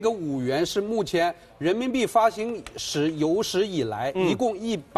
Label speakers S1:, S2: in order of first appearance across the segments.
S1: 这个5元是目前人民币发行有史以来，一共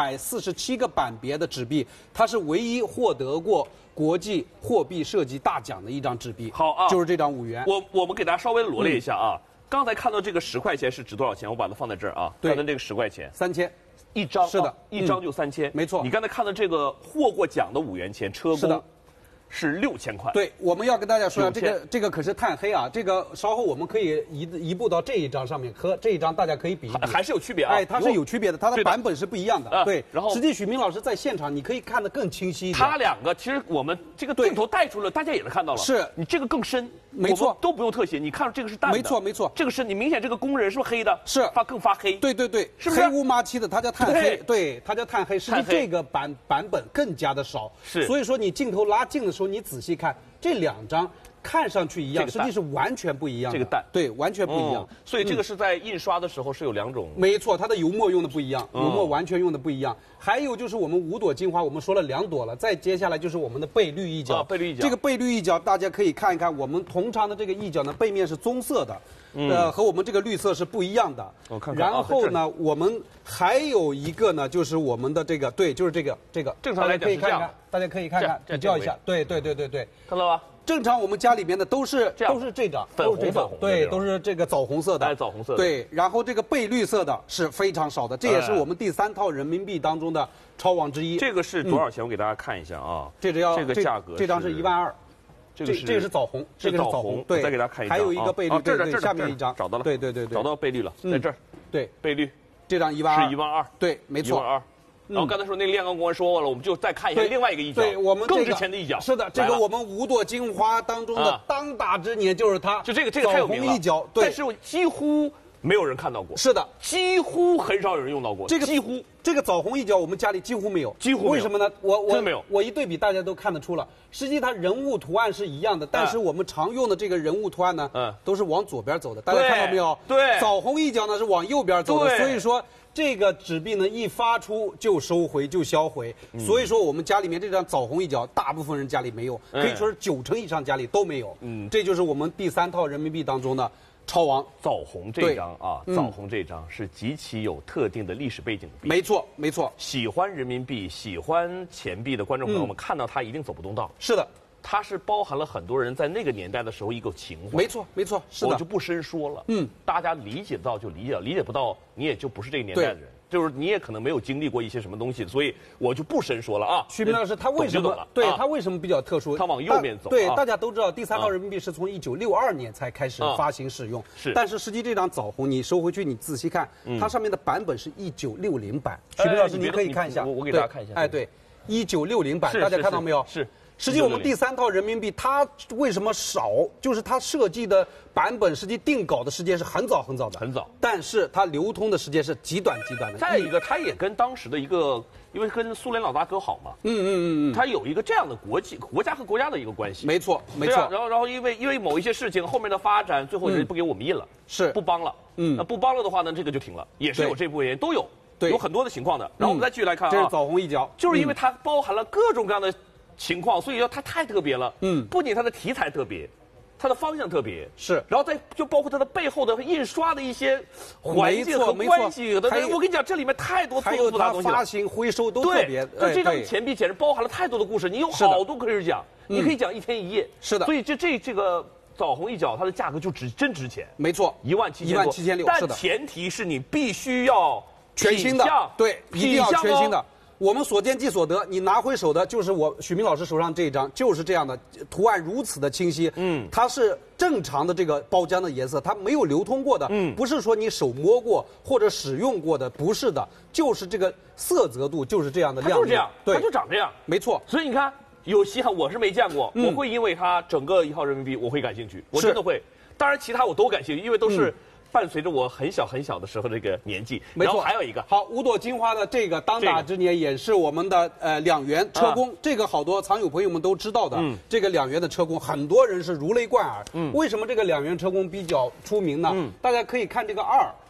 S1: 147个版别的纸币，它是唯一获得过国际货币设计大奖的一张纸币。
S2: 好啊，
S1: 就是这张5元。
S2: 我们给大家稍微罗列一下啊。刚才看到这个10块钱是值多少钱？我把它放在这儿啊。
S1: 对，
S2: 看到这个10块钱
S1: ，3000。
S2: 一张
S1: 是的，
S2: 一张就3000，
S1: 没错。
S2: 你刚才看到这个获过奖的5元钱车工是6000块。
S1: 对，我们要跟大家说这个可是碳黑啊，这个稍后我们可以移步到这一张上面，和这一张大家可以比一比，
S2: 还是有区别啊。
S1: 哎，它是有区别的，它的版本是不一样的。对，
S2: 然后
S1: 实际许明老师在现场，你可以看得更清晰一点。
S2: 它两个其实我们这个镜头带出了，大家也能看到了。
S1: 是
S2: 你这个更深，
S1: 没错，
S2: 都不用特写，你看这个是淡的。
S1: 没错，
S2: 这个是你明显这个工人是不是黑的？
S1: 是，
S2: 它更发黑。
S1: 对，
S2: 是不是
S1: 黑乌麻漆的？它叫碳黑，对，它叫碳黑。实际这个版本更加的少，
S2: 是。
S1: 所以说你镜头拉近的时候，你仔细看这2张。看上去一样，实际是完全不一样的。
S2: 这个淡，
S1: 对，完全不一样。
S2: 所以这个是在印刷的时候是有2种。
S1: 没错，它的油墨用的不一样，油墨完全用的不一样。还有就是我们5朵金花，我们说了2朵了，再接下来就是我们的倍率一角。
S2: 倍率一角。
S1: 这个倍率一角大家可以看一看，我们通常的这个一角呢，背面是棕色的，和我们这个绿色是不一样的。
S2: 我看看。
S1: 然后呢，我们还有一个呢，就是我们的这个，对，就是这个。
S2: 正常来讲是这样。
S1: 大家可以看看，比较一下。对。
S2: 看到吧？
S1: 正常我们家里面的都是这张
S2: 粉红，
S1: 对，都是这个枣红色的，
S2: 枣红色的，
S1: 对。然后这个倍绿色的是非常少的，这也是我们第3套人民币当中的超王之一。
S2: 这个是多少钱？我给大家看一下啊，这个价格，
S1: 这张是12000，这个是枣红，
S2: 这个是枣红，
S1: 对。
S2: 再给大家看一张，
S1: 还有一个倍率，
S2: 这
S1: 下面一张
S2: 找到了，
S1: 对，
S2: 找到倍率了，在这儿，
S1: 对，
S2: 倍率，
S1: 这张12000
S2: 是12000，
S1: 对，没错。
S2: 12000。然后刚才说那炼钢工人说了，我们就再看一下另外一个一角，
S1: 对，我们
S2: 更值钱的一角。
S1: 是的，这个我们5朵金花当中的当打之年就是它，
S2: 就这个太有名了。
S1: 一角，对，
S2: 但是几乎没有人看到过。
S1: 是的，
S2: 几乎很少有人用到过。
S1: 这个
S2: 几乎
S1: 这个枣红一角我们家里几乎没有，为什么呢？
S2: 真没有。
S1: 我一对比，大家都看得出了。实际它人物图案是一样的，但是我们常用的这个人物图案呢，都是往左边走的。大家看到没有？
S2: 对，
S1: 枣红一角呢是往右边走的，所以说。这个纸币呢，一发出就收回就销毁，所以说我们家里面这张枣红一角，大部分人家里没有，可以说是90%以上家里都没有。这就是我们第3套人民币当中的超王
S2: 枣红这张啊，枣红这张是极其有特定的历史背景的币。
S1: 没错。
S2: 喜欢人民币、喜欢钱币的观众朋友们，看到它一定走不动道。
S1: 是的。
S2: 它是包含了很多人在那个年代的时候一个情怀。
S1: 没错，是的。
S2: 我就不深说了。大家理解到就理解，理解不到你也就不是这个年代的人，就是你也可能没有经历过一些什么东西，所以我就不深说了啊。
S1: 许明老师，他为什么？对他为什么比较特殊？
S2: 他往右面走。
S1: 对，大家都知道，第3套人民币是从1962年才开始发行使用。
S2: 是。
S1: 但是实际这张枣红，你收回去，你仔细看，它上面的版本是1960版。许明老师，您可以看一下。
S2: 我给大家看一下。
S1: 哎，对，1960版，大家看到没有？
S2: 是。
S1: 实际我们第3套人民币它为什么少？就是它设计的版本，实际定稿的时间是很早的，
S2: 很早。
S1: 但是它流通的时间是极短的。
S2: 再一个，它也跟当时的一个，因为跟苏联老大哥好嘛，它有一个这样的国家和国家的一个关系。
S1: 没错。
S2: 然后因为某一些事情后面的发展，最后人不给我们印了，
S1: 是
S2: 不帮了。那不帮了的话呢，这个就停了，也是有这部分原因，都有，有很多的情况的。然后我们再继续来看啊，
S1: 这是枣红一角，
S2: 就是因为它包含了各种各样的情况，所以说它太特别了。不仅它的题材特别，它的方向特别，
S1: 是，
S2: 然后再就包括它的背后的印刷的一些环境和关系。我跟你讲，这里面太多错综复杂的东西了。
S1: 发行、回收都特别。
S2: 这张钱币简直包含了太多的故事，你有好多可以讲，你可以讲1天1夜。
S1: 是的。
S2: 所以这个枣红一角，它的价格就真值钱。
S1: 没错
S2: ，17600。但前提是你必须要
S1: 全新的，对，一定要全新的。我们所见即所得，你拿回手的就是我许明老师手上这一张，就是这样的，图案如此的清晰。它是正常的这个包浆的颜色，它没有流通过的。不是说你手摸过或者使用过的，不是的，就是这个色泽度就是这样的亮丽。
S2: 它就是这样，它就长这样。
S1: 没错。
S2: 所以你看，有稀罕我是没见过，我会因为它整个1套人民币我会感兴趣，我真的会。当然其他我都感兴趣，因为都是。伴随着我很小的时候这个年纪，
S1: 没错。
S2: 还有一个
S1: 好，5朵金花的这个当打之年也是我们的2元车工，这个好多藏友朋友们都知道的。这个2元的车工，很多人是如雷贯耳。为什么这个2元车工比较出名呢？大家可以看这个2，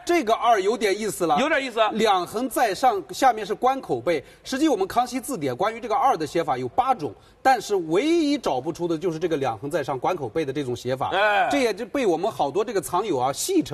S1: 这个二有点意思了，
S2: 有点意思。
S1: 两横在上，下面是关口背。实际我们康熙字典关于这个二的写法有8种，但是唯一找不出的就是这个两横在上，关口背的这种写法。这也就被我们好多这个藏友啊戏称。